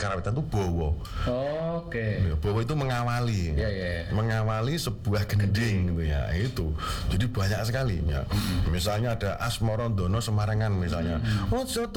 karawitan itu bowo. Oke. Bowo itu mengawali, mengawali sebuah gending gitu ya, itu. Jadi banyak sekali ya. Misalnya ada Asmoro Dono Semarangan misalnya.